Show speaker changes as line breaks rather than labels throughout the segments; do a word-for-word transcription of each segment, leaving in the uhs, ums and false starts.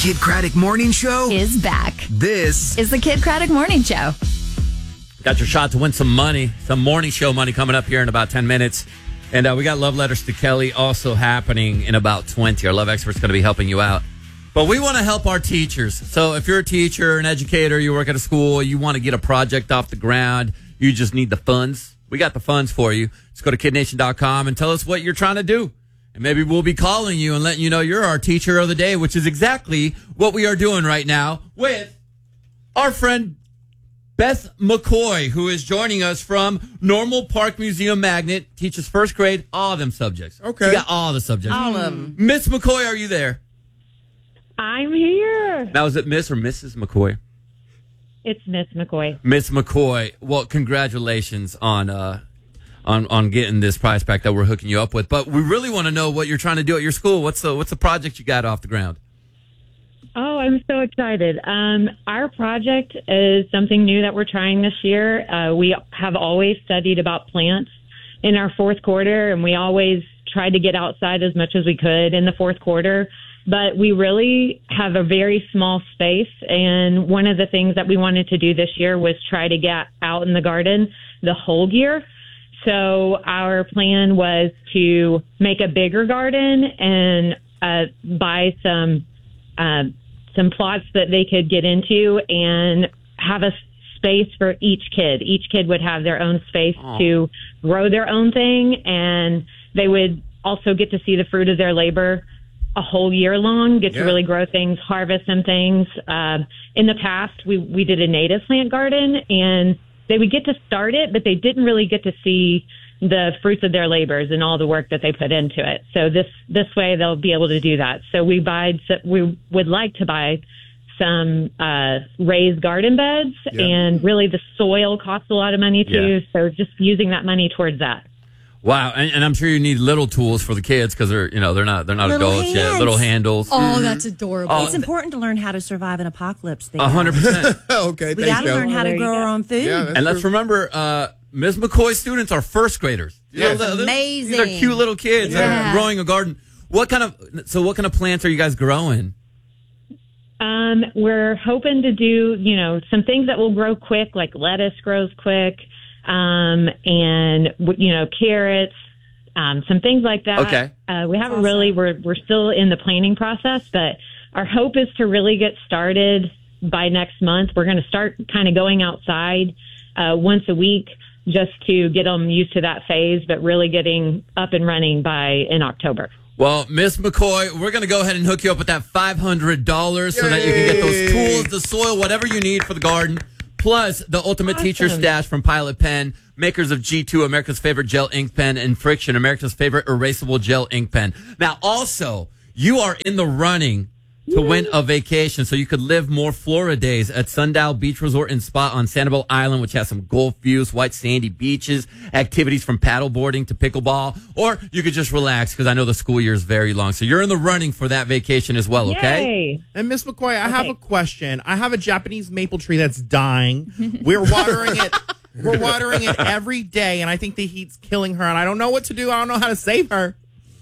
Kid Craddock Morning Show
is back.
This
is the Kid Craddock Morning Show.
Got your shot to win some money, some morning show money coming up here in about ten minutes. And uh, we got Love Letters to Kelly also happening in about twenty. Our love expert's going to be helping you out. But we want to help our teachers. So if you're a teacher, an educator, you work at a school, you want to get a project off the ground, you just need the funds. We got the funds for you. Just go to kid nation dot com and tell us what you're trying to do. And maybe we'll be calling you and letting you know you're our teacher of the day, which is exactly what we are doing right now with our friend Beth McCoy, who is joining us from Normal Park Museum Magnet, teaches first grade, all of them subjects.
Okay.
You got all the subjects.
All of them.
Miss McCoy, are you there?
I'm here.
Now, is it Miss or Missus McCoy?
It's Miss McCoy.
Miss McCoy, well, congratulations on uh, on on getting this prize pack that we're hooking you up with. But we really want to know what you're trying to do at your school. What's the what's the project you got off the ground?
Oh, I'm so excited. Um, our project is something new that we're trying this year. Uh, we have always studied about plants in our fourth quarter, and we always tried to get outside as much as we could in the fourth quarter. But we really have a very small space, and one of the things that we wanted to do this year was try to get out in the garden the whole year. So our plan was to make a bigger garden and uh, buy some uh, some plots that they could get into and have a space for each kid. Each kid would have their own space Aww. to grow their own thing, and they would also get to see the fruit of their labor a whole year long, get yeah. to really grow things, harvest some things. Uh, in the past, we, we did a native plant garden, and they would get to start it, but they didn't really get to see the fruits of their labors and all the work that they put into it. So this this way they'll be able to do that. So we buy we would like to buy some uh, raised garden beds, yeah. and really the soil costs a lot of money too. Yeah. So just using that money towards that.
Wow, and, and I'm sure you need little tools for the kids because they're you know they're not they're not
little
adults
hands.
yet. Little handles.
Oh,
mm-hmm.
that's adorable.
Oh, it's important to learn how to survive an apocalypse.
A hundred percent.
Okay,
we got to learn how
oh,
to grow our own food.
Yeah,
and let's
true.
remember, uh, Miz McCoy's students are first graders.
Yeah,
you know, they're,
amazing.
These are cute little kids
yeah.
that are growing a garden. What kind of so what kind of plants are you guys growing?
Um, we're hoping to do, you know, some things that will grow quick, like lettuce grows quick, um, and, you know, carrots, um, some things like that.
Okay.
Uh, we haven't
Awesome.
really, we're, we're still in the planning process, but our hope is to really get started by next month. We're going to start kind of going outside, uh, once a week just to get them used to that phase, but really getting up and running by in October.
Well, Miss McCoy, we're going to go ahead and hook you up with that five hundred dollars so that you can get those tools, the soil, whatever you need for the garden, plus the Ultimate
Awesome.
Teacher Stash from Pilot Pen, makers of G two, America's favorite gel ink pen, and Friction, America's favorite erasable gel ink pen. Now, also, you are in the running to win a vacation so you could live more Florida days at Sundial Beach Resort and Spa on Sanibel Island, which has some Gulf views, white sandy beaches, activities from paddleboarding to pickleball, or you could just relax because I know the school year is very long. So you're in the running for that vacation as well, okay?
Yay.
And Miss McCoy, I have
Okay.
a question. I have a Japanese maple tree that's dying. We're watering it. We're watering it every day, and I think the heat's killing her, and I don't know what to do. I don't know how to save her.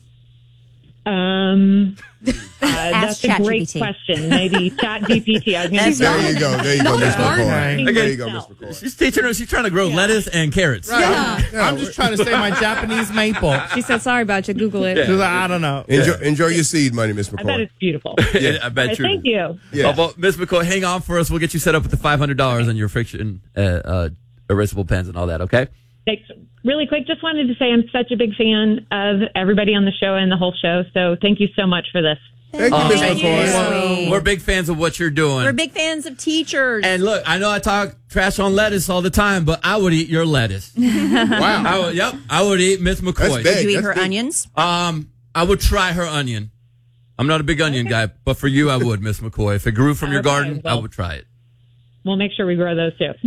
Um, uh, that's a great
ChatGPT.
question. Maybe ChatGPT. I was going to
There you go. There you go, Miss McCoy.
Right.
There you go, Miss McCoy.
She's teaching her, she's trying to grow lettuce and carrots.
Yeah.
I'm just trying to save my Japanese maple.
She said, sorry about you. Google it.
Yeah.
She's like, I don't know.
Enjoy, enjoy your seed money, Miss
I bet
McCoy.
it's beautiful.
Yeah, I bet
But
you.
thank you.
Yeah.
Oh, well, Miss McCoy, hang on for us. We'll get you set up with the five hundred dollars on your Friction uh, uh, erasable pens and all that, okay?
Thanks. Really quick, just wanted to say I'm such a big fan of everybody on the show and the whole show. So thank you so much for this.
Thank you, Miss
Thank you.
McCoy.
Sweet.
We're big fans of what you're doing.
We're big fans of teachers.
And look, I know I talk trash on lettuce all the time, but I would eat your lettuce.
Wow.
I would, yep, I would eat Miss
That's
McCoy.
big.
Would you eat
That's
her
big.
onions?
Um, I would try her onion. I'm not a big onion guy, but for you, I would, Miss McCoy. If it grew from your
Okay,
garden, I
well.
would try it.
we'll make sure we grow those too.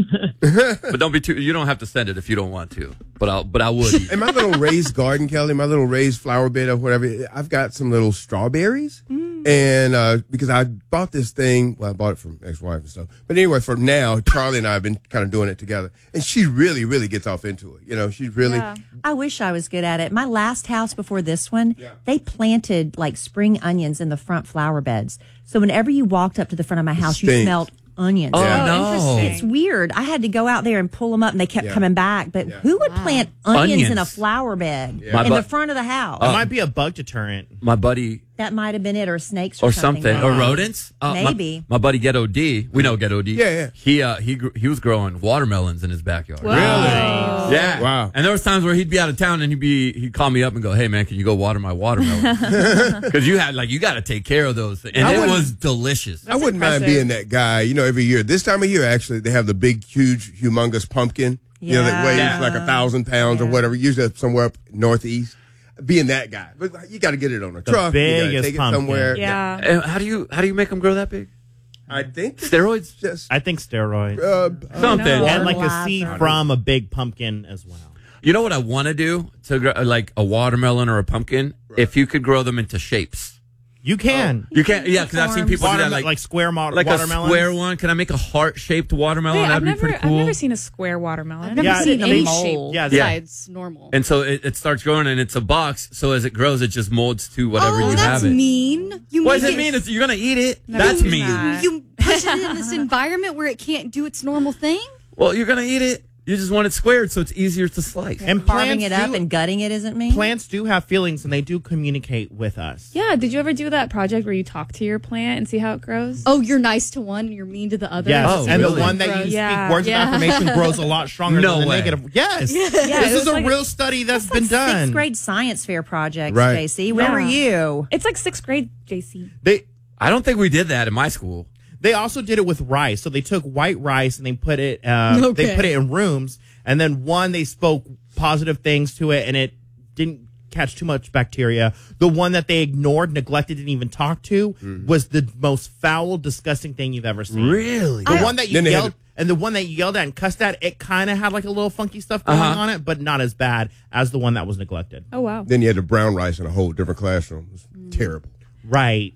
But don't be too. You don't have to send it if you don't want to. But I'll. But I would.
In my little raised garden, Kelly, my little raised flower bed or whatever, I've got some little strawberries.
Mm.
And uh, because I bought this thing, well, I bought it from ex-wife and stuff. But anyway, for now, Charlie and I have been kind of doing it together. And she really, really gets off into it. You know, she's really.
Yeah. I wish I was good at it. My last house before this one,
Yeah.
they planted like spring onions in the front flower beds. So whenever you walked up to the front of my house, you
stinks.
smelled onions.
Oh,
Yeah.
no!
interesting.
It's weird. I had to go out there and pull them up, and they kept
Yeah.
coming back. But who would plant onions,
Onions.
in a flower bed
My
in
bu-
the front of the house?
It might be a bug deterrent.
My buddy
that might have been it, or snakes, or,
or something, or
maybe.
rodents. Uh, my-
Maybe.
My, buddy Ghetto D. We know Ghetto D.
Yeah, yeah.
He uh he gr- he was growing watermelons in his backyard.
Whoa.
Yeah.
Wow.
And there was times where he'd be out of town and he'd be he'd call me up and go, "Hey man, can you go water my watermelon?" Because you had like you got to take care of those things. And
I
it
wouldn't-
was delicious.
I wouldn't mind
impressive.
being that guy. You know, every year, this time of year, actually, they have the big, huge, humongous pumpkin. You know, that
Yeah.
weighs
Yeah.
like a thousand pounds or whatever. Usually up somewhere up northeast. Being that guy, but you got to get it on a
The
truck. you gotta
biggest
take it
pumpkin.
somewhere.
Yeah.
And how do you how do you make them grow that big?
I think it's
Steroids?
just
I think steroids.
uh,
Something.
no.
and like a
Fertilizer.
seed from a big pumpkin as well.
You know what I want to do to grow, like a watermelon or a pumpkin? If you could grow them into shapes.
You can.
You can't. Yeah, because I've seen people do
Waterme-
that.
like,
Like
square mo-
like a
watermelons.
square one. Can I make a heart shaped watermelon?
Wait,
That'd
I've
be
never,
pretty cool.
I've never seen a square watermelon.
I've never
Yeah,
seen
it-
any
they-
mold.
Yeah,
Yeah.
Besides normal.
And so it, it starts growing, and it's a box. So as it grows, it just molds to whatever
oh,
you
that's
have it.
mean. You
What
make
does it mean? It's, you're gonna eat it. That's
it's
mean.
not.
You push it in this environment where it can't do its normal thing.
Well, you're gonna eat it. You just want it squared, so it's easier to slice.
And
Carving
plants
it up
do,
and gutting it isn't me.
plants do have feelings and they do communicate with us.
Yeah, did you ever do that project where you talk to your plant and see how it grows?
Oh, you're nice to one, you're mean to the other.
Yes,
Oh,
and
really?
the one that you
Yeah.
speak words
Yeah.
of affirmation grows a lot stronger
No
than the
way.
negative. Yes,
Yeah,
this
it
is
was
a
like-
real study that's
That's
been
like
done.
Sixth grade science fair projects,
Right.
J C. Where
Yeah.
were you?
It's like sixth grade, J C.
They
I don't think we did that in my school.
they also did it with rice. So they took white rice and they put it uh,
Okay.
they put it in rooms, and then one they spoke positive things to it, and it didn't catch too much bacteria. The one that they ignored, neglected, didn't even talk to was the most foul, disgusting thing you've ever seen.
Really?
The one that you
Then they had
yelled, and the one that you yelled at and cussed at, it kind of had like a little funky stuff going
Uh-huh.
on it, but not as bad as the one that was neglected.
Oh, wow.
then you had the brown rice in a whole different classroom. It was terrible.
Right.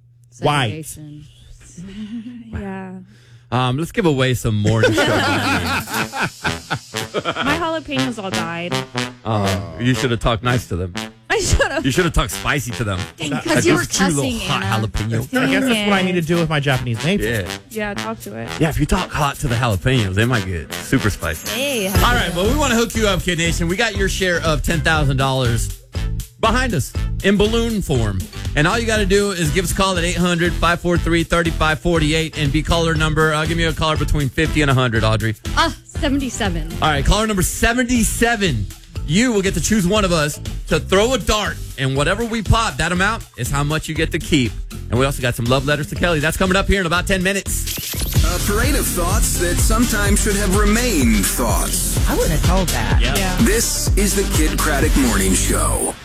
White.
Segregation.
Yeah.
Um, let's give away some morning show money.
My jalapenos all died.
Uh, you should have talked nice to them.
I should have.
You should have talked spicy to them.
Because
Like
you were
those two little
cussing,
hot
Anna.
jalapenos.
I guess that's what I
Dang
need to
it.
do with my Japanese maple.
Yeah.
Yeah, talk to it.
Yeah, if you talk hot to the jalapenos, they might get super spicy.
Hey,
All right, well, we want to hook you up, Kid Nation. We got your share of ten thousand dollars behind us in balloon form. And all you got to do is give us a call at eight hundred, five four three, three five four eight and be caller number. I'll give you a caller between fifty and one hundred, Audrey.
Ah, seventy-seven.
All right, caller number seventy-seven. You will get to choose one of us to throw a dart, and whatever we pop, that amount is how much you get to keep. And we also got some love letters to Kelly. That's coming up here in about ten minutes.
A parade of thoughts that sometimes should have remained thoughts.
I wouldn't have told that.
Yeah.
This is the Kid Craddock Morning Show.